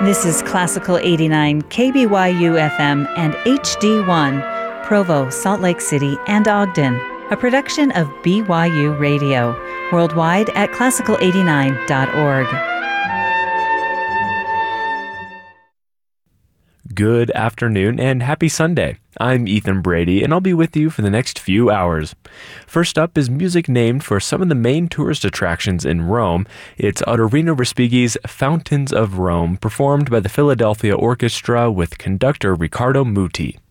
This is Classical 89 KBYU FM and HD1, Provo, Salt Lake City, and Ogden, a production of BYU Radio, worldwide at classical89.org. Good afternoon and happy Sunday. I'm Ethan Brady and I'll be with you for the next few hours. First up is music named for some of the main tourist attractions in Rome. It's Ottorino Respighi's Fountains of Rome, performed by the Philadelphia Orchestra with conductor Riccardo Muti.